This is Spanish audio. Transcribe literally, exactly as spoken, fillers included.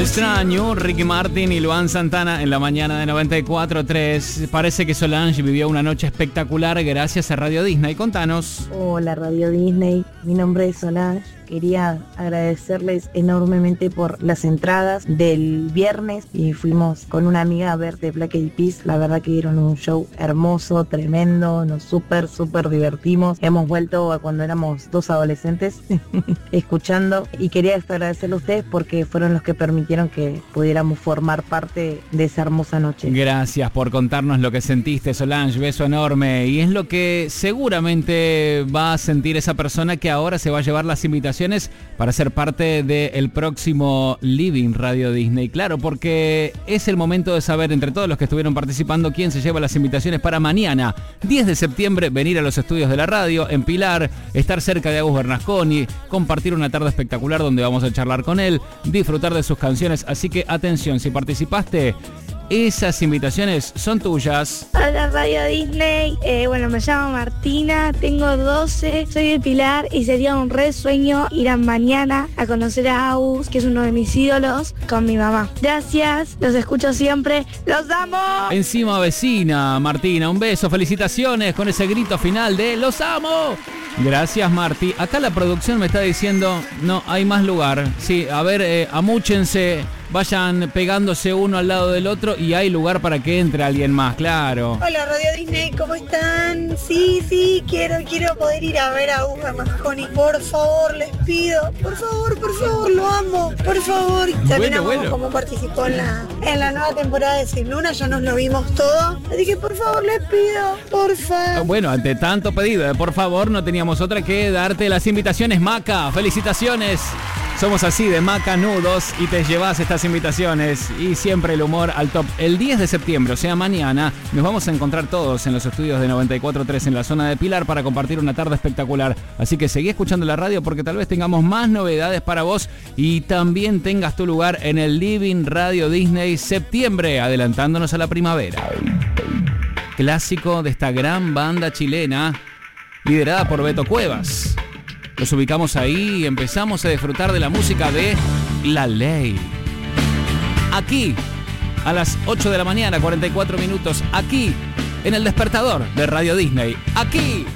Extraño, Ricky Martin y Luan Santana en la mañana de noventa y cuatro tres. Parece que Solange vivió una noche espectacular gracias a Radio Disney. Contanos. Hola Radio Disney, mi nombre es Solange. Quería agradecerles enormemente por las entradas del viernes y fuimos con una amiga a ver The Black Eyed Peas. La verdad que dieron un show hermoso, tremendo, nos súper, súper divertimos. Hemos vuelto a cuando éramos dos adolescentes escuchando y quería agradecerles a ustedes porque fueron los que permitieron que pudiéramos formar parte de esa hermosa noche. Gracias por contarnos lo que sentiste, Solange, beso enorme. Y es lo que seguramente va a sentir esa persona que ahora se va a llevar las invitaciones para ser parte del próximo Living Radio Disney. Claro, porque es el momento de saber entre todos los que estuvieron participando quién se lleva las invitaciones para mañana, diez de septiembre, venir a los estudios de la radio en Pilar, estar cerca de Agus Bernasconi, compartir una tarde espectacular donde vamos a charlar con él, disfrutar de sus canciones. Así que atención, si participaste, esas invitaciones son tuyas. Hola Radio Disney, eh, bueno, me llamo Martina, tengo doce, soy de Pilar y sería un re sueño ir a mañana a conocer a Agus, que es uno de mis ídolos, con mi mamá. Gracias, los escucho siempre, los amo. Encima vecina, Martina, un beso, felicitaciones con ese grito final de los amo. Gracias, Marti. Acá la producción me está diciendo, no, hay más lugar. Sí, a ver, eh, amúchense, vayan pegándose uno al lado del otro y hay lugar para que entre alguien más, claro. Hola Radio Disney, ¿cómo están? Sí, sí, quiero, quiero poder ir a ver a Agus Bernasconi. Por favor, les pido, por favor, por favor, lo amo, por favor. También Bueno, amamos bueno. cómo participó en la, en la nueva temporada de Sin Luna, ya nos lo vimos todo. Así que por favor, les pido, por favor. Bueno, ante tanto pedido, eh, por favor, no teníamos otra que darte las invitaciones, Maca. Felicitaciones. Somos así de macanudos y te llevas estas invitaciones y siempre el humor al top. El diez de septiembre, o sea mañana, nos vamos a encontrar todos en los estudios de noventa y cuatro tres en la zona de Pilar para compartir una tarde espectacular. Así que seguí escuchando la radio porque tal vez tengamos más novedades para vos y también tengas tu lugar en el Living Radio Disney septiembre, adelantándonos a la primavera. Clásico de esta gran banda chilena liderada por Beto Cuevas. Los ubicamos ahí y empezamos a disfrutar de la música de La Ley. Aquí, a las ocho de la mañana, cuarenta y cuatro minutos, aquí, en el despertador de Radio Disney. Aquí.